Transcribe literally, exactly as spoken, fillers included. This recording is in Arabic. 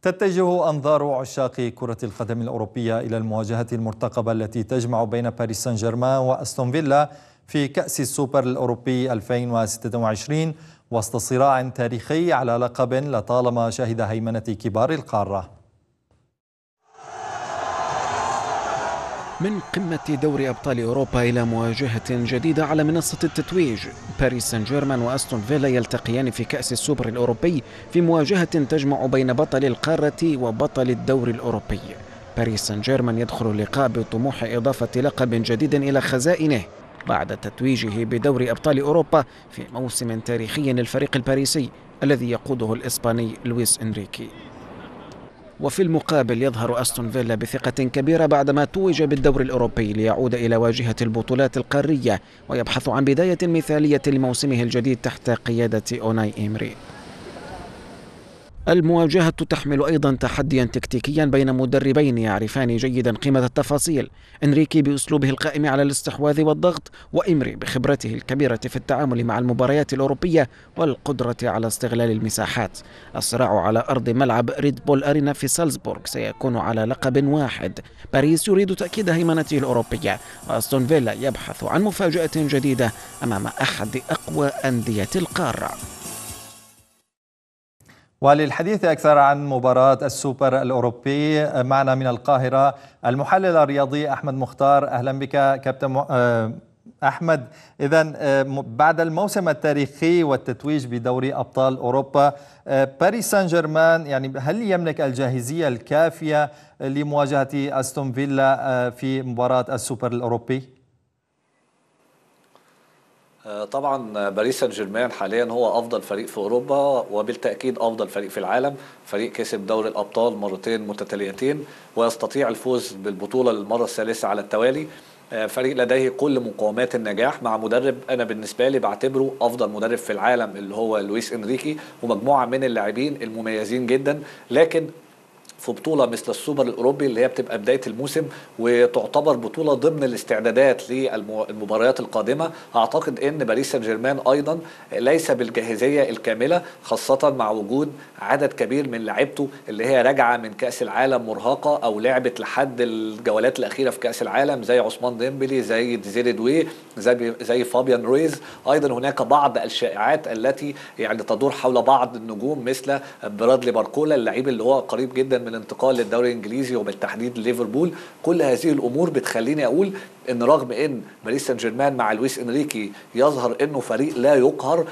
تتجه أنظار عشاق كرة القدم الأوروبية إلى المواجهة المرتقبة التي تجمع بين باريس سان جيرمان وأستون فيلا في كأس السوبر الأوروبي ألفين وستة وعشرين وسط صراع تاريخي على لقب لطالما شهد هيمنة كبار القارة. من قمة دوري أبطال أوروبا إلى مواجهة جديدة على منصة التتويج، باريس سان جيرمان وأستون فيلا يلتقيان في كأس السوبر الأوروبي في مواجهة تجمع بين بطل القارة وبطل الدوري الأوروبي. باريس سان جيرمان يدخل اللقاء بطموح إضافة لقب جديد إلى خزائنه بعد تتويجه بدوري أبطال أوروبا في موسم تاريخي للفريق الباريسي الذي يقوده الإسباني لويس إنريكي. وفي المقابل يظهر أستون فيلا بثقة كبيرة بعدما توج بالدور الأوروبي ليعود إلى واجهة البطولات القارية ويبحث عن بداية مثالية لموسمه الجديد تحت قيادة أوناي إيمري. المواجهة تحمل أيضا تحديا تكتيكيا بين مدربين يعرفان جيدا قيمة التفاصيل، إنريكي بأسلوبه القائم على الاستحواذ والضغط، وإيمري بخبرته الكبيرة في التعامل مع المباريات الأوروبية والقدرة على استغلال المساحات. الصراع على أرض ملعب ريد بول أرينا في سالزبورغ سيكون على لقب واحد. باريس يريد تأكيد هيمنته الأوروبية، وأستون فيلا يبحث عن مفاجأة جديدة أمام أحد أقوى أندية القارة. وللحديث أكثر عن مباراة السوبر الأوروبي معنا من القاهرة المحلل الرياضي أحمد مختار. أهلا بك كابتن أحمد. إذن بعد الموسم التاريخي والتتويج بدوري أبطال أوروبا، باريس سان جيرمان يعني هل يملك الجاهزية الكافية لمواجهة أستون فيلا في مباراة السوبر الأوروبي؟ طبعا باريس سان جيرمان حاليا هو افضل فريق في اوروبا وبالتاكيد افضل فريق في العالم، فريق كسب دوري الابطال مرتين متتاليتين ويستطيع الفوز بالبطوله للمره الثالثه على التوالي. فريق لديه كل مقومات النجاح مع مدرب انا بالنسبه لي بعتبره افضل مدرب في العالم اللي هو لويس انريكي، ومجموعه من اللاعبين المميزين جدا. لكن في بطولة مثل السوبر الأوروبي اللي هي بتبقى بداية الموسم وتعتبر بطولة ضمن الاستعدادات للمباريات القادمة، أعتقد أن باريس سان جيرمان أيضا ليس بالجاهزية الكاملة، خاصة مع وجود عدد كبير من لاعبته اللي هي راجعة من كأس العالم مرهقة أو لعبت لحد الجولات الأخيرة في كأس العالم، زي عثمان ديمبلي، زي ديزيري دوي، زي زي فابيان رويز. أيضا هناك بعض الشائعات التي يعني تدور حول بعض النجوم مثل برادلي باركولا اللاعب اللي هو قريب جدا من الانتقال للدوري الانجليزي وبالتحديد ليفربول. كل هذه الامور بتخليني اقول ان رغم ان باريس سان جيرمان مع لويس انريكي يظهر انه فريق لا يقهر،